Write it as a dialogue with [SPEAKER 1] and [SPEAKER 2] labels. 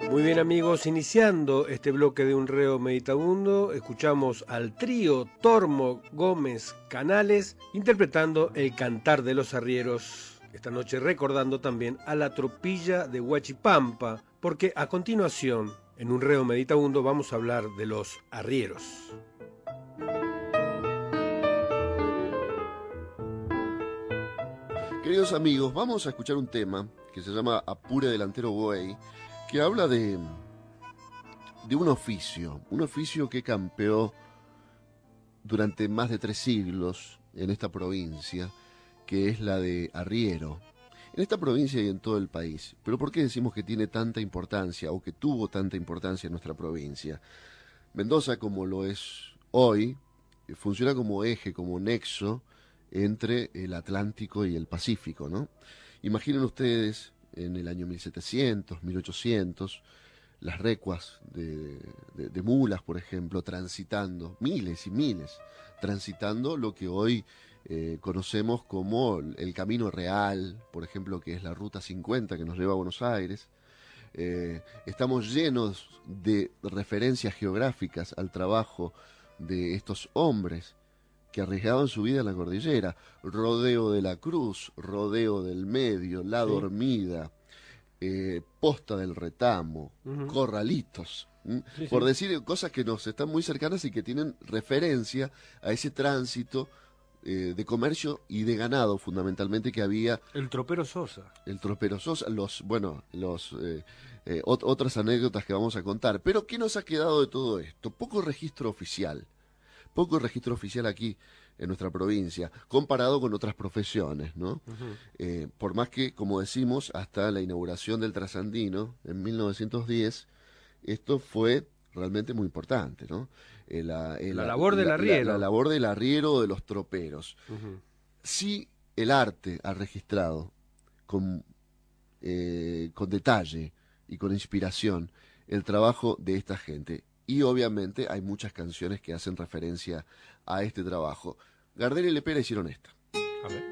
[SPEAKER 1] Muy bien amigos, iniciando este bloque de Un Reo Meditabundo, escuchamos al trío Tormo Gómez Canales interpretando El Cantar de los Arrieros. Esta noche recordando también a la tropilla de Huachipampa, porque a continuación, en Un Reo Meditabundo, vamos a hablar de los arrieros.
[SPEAKER 2] Queridos amigos, vamos a escuchar un tema que se llama Apure Delantero Buey, que habla de un oficio que campeó durante más de 3 siglos en esta provincia, que es la de arriero. En esta provincia y en todo el país. Pero ¿por qué decimos que tiene tanta importancia o que tuvo tanta importancia en nuestra provincia? Mendoza, como lo es hoy, funciona como eje, como nexo entre el Atlántico y el Pacífico, ¿no? Imaginen ustedes en el año 1700, 1800, las recuas de mulas, por ejemplo, transitando, miles y miles, transitando lo que hoy conocemos como el Camino Real, por ejemplo, que es la Ruta 50 que nos lleva a Buenos Aires. Estamos llenos de referencias geográficas al trabajo de estos hombres que arriesgaban su vida en la cordillera. Rodeo de la Cruz, Rodeo del Medio, La Dormida, Posta del Retamo, Corralitos, por decir cosas que nos están muy cercanas y que tienen referencia a ese tránsito de comercio y de ganado, fundamentalmente, que había.
[SPEAKER 1] El tropero Sosa.
[SPEAKER 2] El tropero Sosa, otras anécdotas que vamos a contar. Pero ¿qué nos ha quedado de todo esto? Poco registro oficial aquí en nuestra provincia, comparado con otras profesiones, ¿no? Por más que, como decimos, hasta la inauguración del Trasandino en 1910, esto fue realmente muy importante, ¿no? La labor del arriero. La labor del arriero, de los troperos. Sí, el arte ha registrado con detalle y con inspiración el trabajo de esta gente. Y obviamente hay muchas canciones que hacen referencia a este trabajo. Gardel y Lepera hicieron esta.
[SPEAKER 1] A ver.